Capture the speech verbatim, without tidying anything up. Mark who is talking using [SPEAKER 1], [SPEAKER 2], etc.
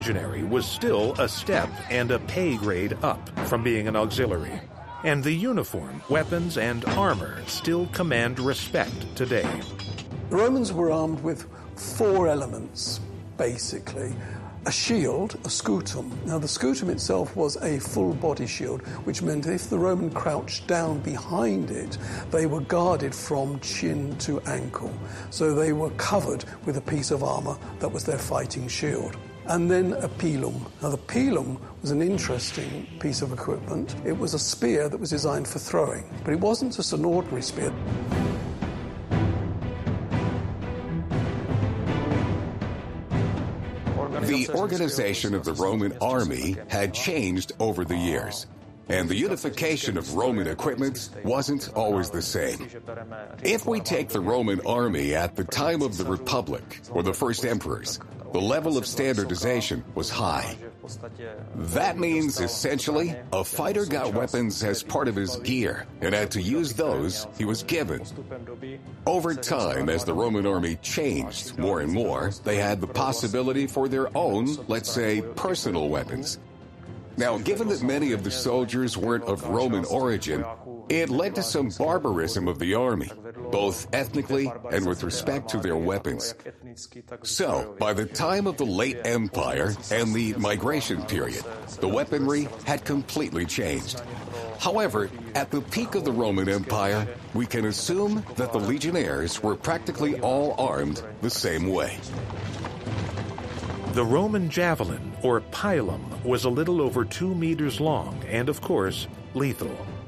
[SPEAKER 1] legionary was still a step and a pay grade up from being an auxiliary. And the uniform, weapons, and armor still command respect today.
[SPEAKER 2] The Romans were armed with four elements, basically. A shield, a scutum. Now, the scutum itself was a full-body shield, which meant if the Roman crouched down behind it, they were guarded from chin to ankle. So they were covered with a piece of armor that was their fighting shield. And then a pilum. Now, the pilum was an interesting piece of equipment. It was a spear that was designed for throwing, but it wasn't just an ordinary spear.
[SPEAKER 3] The organization of the Roman army had changed over the years, and the unification of Roman equipment wasn't always the same. If we take the Roman army at the time of the Republic or the first emperors, the level of standardization was high. That means, essentially, a fighter got weapons as part of his gear and had to use those he was given. Over time, as the Roman army changed more and more, they had the possibility for their own, let's say, personal weapons. Now, given that many of the soldiers weren't of Roman origin, it led to some barbarism of the army, both ethnically and with respect to their weapons. So, by the time of the late Empire and the migration period, the weaponry had completely changed. However, at the peak of the Roman Empire, we can assume that the legionnaires were practically all armed the same way.
[SPEAKER 1] The Roman javelin, or pilum, was a little over two meters long and, of course, lethal.